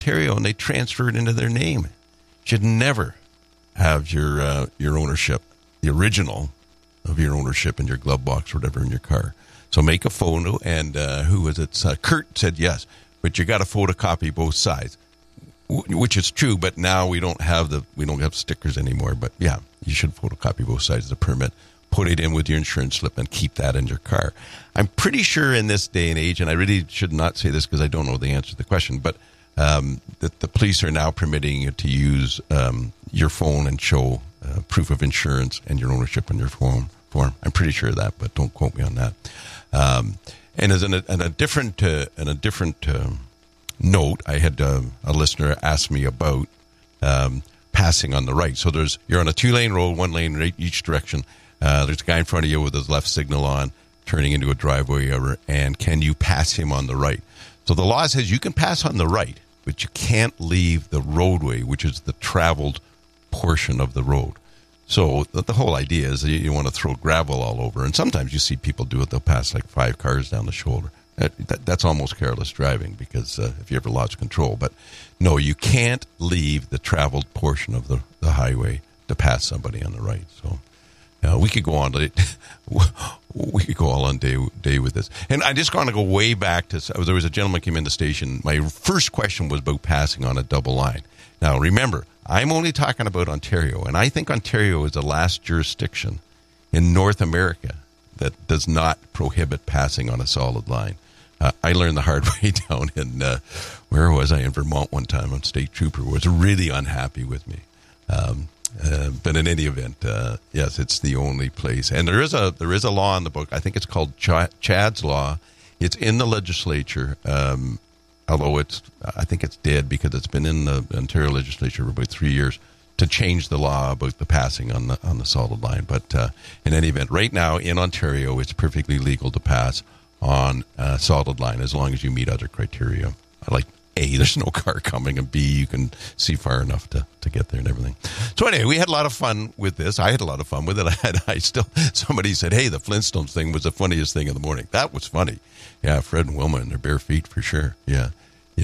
Ontario and they transfer it into their name. Should never have your ownership, the original of your ownership in your glove box or whatever in your car. So make a photo, and who was it? Kurt said yes, but you got to photocopy both sides, which is true. But now we don't have stickers anymore. But yeah, you should photocopy both sides of the permit, put it in with your insurance slip, and keep that in your car. I'm pretty sure in this day and age, and I really should not say this because I don't know the answer to the question, but that the police are now permitting you to use your phone and show proof of insurance and your ownership on your form. I'm pretty sure of that, but don't quote me on that. And as in a different note, I had a listener ask me about passing on the right. So you're on a 2-lane road, 1 lane right each direction. There's a guy in front of you with his left signal on, turning into a driveway, and can you pass him on the right? So the law says you can pass on the right, but you can't leave the roadway, which is the traveled portion of the road. So the whole idea is that you want to throw gravel all over. And sometimes you see people do it. They'll pass like 5 cars down the shoulder. That's almost careless driving because if you ever lost control. But no, you can't leave the traveled portion of the highway to pass somebody on the right. So we could go on all day with this. And I just want to go way back to, there was a gentleman came in the station. My first question was about passing on a double line. Now, remember, I'm only talking about Ontario, and I think Ontario is the last jurisdiction in North America that does not prohibit passing on a solid line. I learned the hard way down in, where was I, in Vermont one time, on State Trooper was really unhappy with me. But in any event, yes, it's the only place. And there is a law in the book. I think it's called Chad's Law. It's in the legislature. Although I think it's dead because it's been in the Ontario legislature for about 3 years to change the law about the passing on the solid line. But in any event, right now in Ontario, it's perfectly legal to pass on a solid line as long as you meet other criteria. Like A, there's no car coming, and B, you can see far enough to get there and everything. So anyway, we had a lot of fun with this. I had a lot of fun with it. Somebody said, hey, the Flintstones thing was the funniest thing in the morning. That was funny. Yeah, Fred and Wilma in their bare feet for sure. Yeah.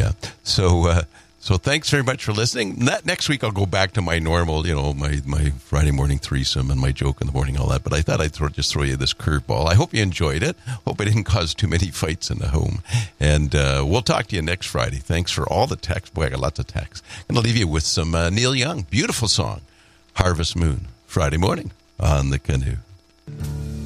So thanks very much for listening. Next week I'll go back to my normal, my Friday morning threesome and my joke in the morning, all that. But I thought I'd throw you this curveball. I hope you enjoyed it. Hope I didn't cause too many fights in the home. And we'll talk to you next Friday. Thanks for all the texts. Boy, I got lots of texts. I'm going to leave you with some Neil Young. Beautiful song, Harvest Moon. Friday morning on The Canoe.